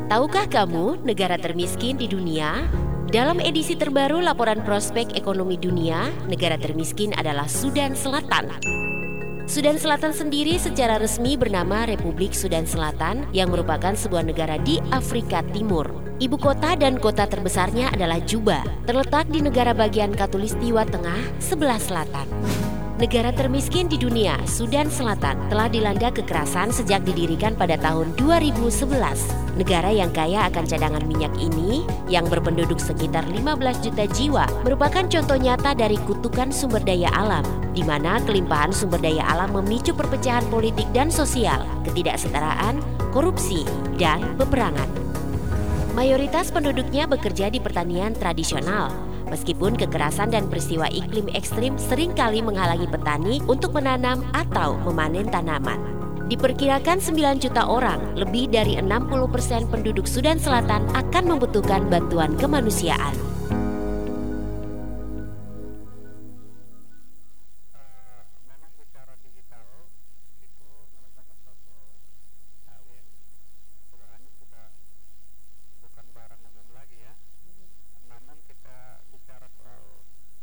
Tahukah kamu negara termiskin di dunia? Dalam edisi terbaru laporan prospek ekonomi dunia, negara termiskin adalah Sudan Selatan. Sudan Selatan sendiri secara resmi bernama Republik Sudan Selatan yang merupakan sebuah negara di Afrika Timur. Ibu kota dan kota terbesarnya adalah Juba, terletak di negara bagian Khatulistiwa Tengah sebelah selatan. Negara termiskin di dunia, Sudan Selatan, telah dilanda kekerasan sejak didirikan pada tahun 2011. Negara yang kaya akan cadangan minyak ini, yang berpenduduk sekitar 15 juta jiwa, merupakan contoh nyata dari kutukan sumber daya alam, di mana kelimpahan sumber daya alam memicu perpecahan politik dan sosial, ketidaksetaraan, korupsi, dan peperangan. Mayoritas penduduknya bekerja di pertanian tradisional. Meskipun kekerasan dan peristiwa iklim ekstrim seringkali menghalangi petani untuk menanam atau memanen tanaman. Diperkirakan 9 juta orang, lebih dari 60% penduduk Sudan Selatan akan membutuhkan bantuan kemanusiaan.